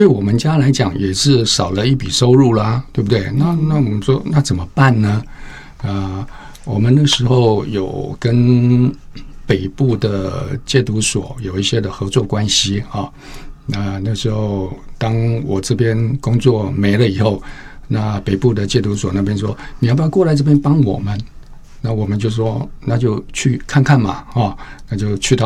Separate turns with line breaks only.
对我们家来讲也是少了一笔收入啦，对不对？那我们说那怎么办呢？我们那时候有跟北部的戒毒所有一些的合作关系啊。那时候当我这边工作没了以后，那北部的戒毒所那边说你要不要过来这边帮我们？那我们就说那就去看看嘛，那就去到